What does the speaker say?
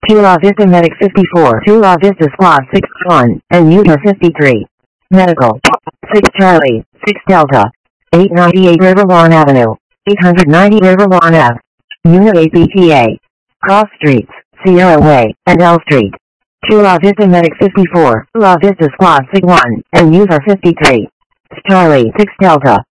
Chula Vista Medic 54, Chula Vista Squad 61, and Utah 53. Medical. 6 Charlie, 6 Delta. 898 River Lawn Avenue. 890 River Lawn Ave. Unit APTA. Cross Streets, Sierra Way, and L Street. Chula Vista Medic 54, Chula Vista Squad 61, and Utah 53. Charlie 6 Delta.